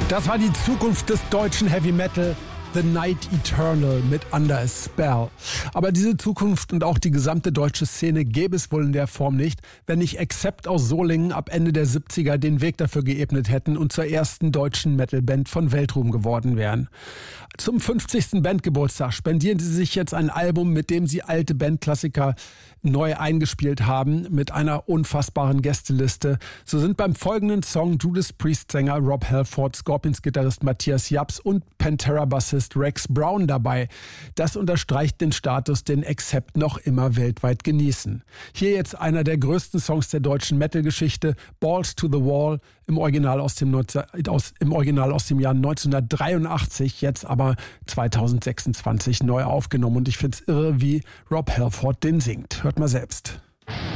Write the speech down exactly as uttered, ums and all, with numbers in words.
Das war die Zukunft des deutschen Heavy Metal. The Night Eternal mit Under a Spell. Aber diese Zukunft und auch die gesamte deutsche Szene gäbe es wohl in der Form nicht, wenn nicht Accept aus Solingen ab Ende der siebziger den Weg dafür geebnet hätten und zur ersten deutschen Metalband von Weltruhm geworden wären. Zum fünfzigsten Bandgeburtstag spendieren sie sich jetzt ein Album, mit dem sie alte Bandklassiker neu eingespielt haben, mit einer unfassbaren Gästeliste. So sind beim folgenden Song Judas Priest-Sänger Rob Halford, Scorpions-Gitarrist Matthias Japs und Pantera-Bassist Rex Brown dabei. Das unterstreicht den Status, den Accept noch immer weltweit genießen. Hier jetzt einer der größten Songs der deutschen Metal-Geschichte, Balls to the Wall, im Original aus dem, aus, im Original aus dem Jahr neunzehnhundertdreiundachtzig, jetzt aber zweitausendsechsundzwanzig neu aufgenommen. Und ich find's irre, wie Rob Halford den singt. Hört mal selbst.